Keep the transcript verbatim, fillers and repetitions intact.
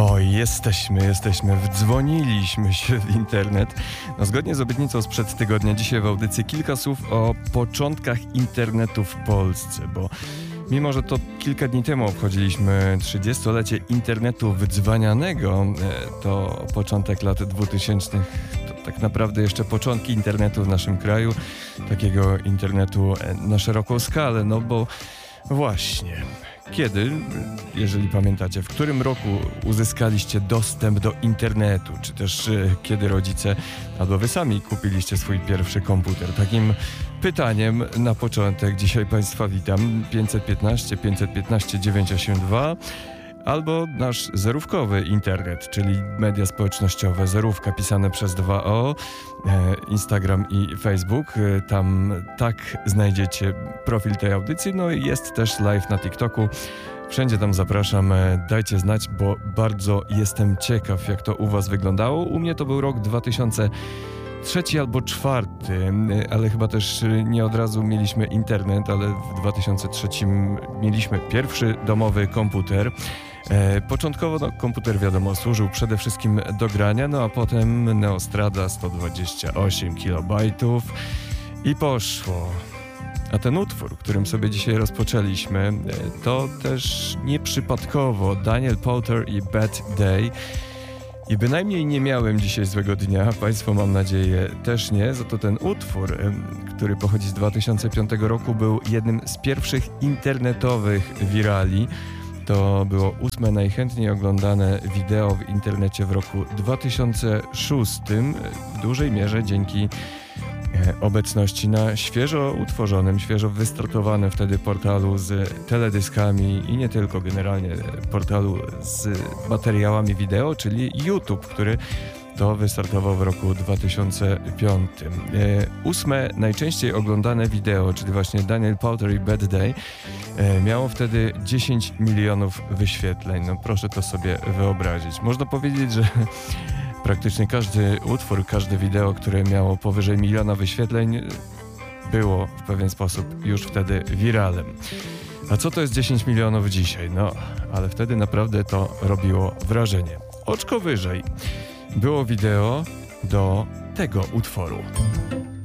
O, jesteśmy, jesteśmy, wdzwoniliśmy się w internet. No, zgodnie z obietnicą sprzed tygodnia, dzisiaj w audycji kilka słów o początkach internetu w Polsce, bo mimo że to kilka dni temu obchodziliśmy trzydziestolecie internetu wydzwanianego, to początek lat dwutysięcznych to tak naprawdę jeszcze początki internetu w naszym kraju, takiego internetu na szeroką skalę, no bo właśnie... Kiedy, jeżeli pamiętacie, w którym roku uzyskaliście dostęp do internetu, czy też e, kiedy rodzice albo wy sami kupiliście swój pierwszy komputer? Takim pytaniem na początek dzisiaj Państwa witam. pięćset piętnaście pięćset piętnaście dziewięćset osiemdziesiąt dwa albo nasz zerówkowy internet, czyli media społecznościowe, zerówka pisane przez dwa o, e, Instagram i Facebook. E, tam tak znajdziecie profil tej audycji, no i jest też live na TikToku. Wszędzie tam zapraszam, e, dajcie znać, bo bardzo jestem ciekaw, jak to u was wyglądało. U mnie to był rok dwa tysiące trzeci albo czwarty, ale chyba też nie od razu mieliśmy internet, ale w dwa tysiące trzecim mieliśmy pierwszy domowy komputer. E, początkowo no, komputer, wiadomo, służył przede wszystkim do grania, no a potem Neostrada sto dwadzieścia osiem kilobajtów i poszło. A ten utwór, którym sobie dzisiaj rozpoczęliśmy, e, to też nieprzypadkowo Daniel Powter i Bad Day. I bynajmniej nie miałem dzisiaj złego dnia, Państwo mam nadzieję też nie, za to ten utwór, który pochodzi z dwa tysiące piątego roku, był jednym z pierwszych internetowych wirali. To było ósme najchętniej oglądane wideo w internecie w roku dwa tysiące szóstym, w dużej mierze dzięki obecności na świeżo utworzonym, świeżo wystartowanym wtedy portalu z teledyskami i nie tylko, generalnie portalu z materiałami wideo, czyli YouTube, który to wystartował w roku dwa tysiące piątym. E, ósme najczęściej oglądane wideo, czyli właśnie Daniel Powter i Bad Day, e, miało wtedy dziesięć milionów wyświetleń. No proszę to sobie wyobrazić. Można powiedzieć, że praktycznie każdy utwór, każde wideo, które miało powyżej miliona wyświetleń, było w pewien sposób już wtedy wiralem. A co to jest dziesięć milionów dzisiaj? No, ale wtedy naprawdę to robiło wrażenie. Oczko wyżej było wideo do tego utworu.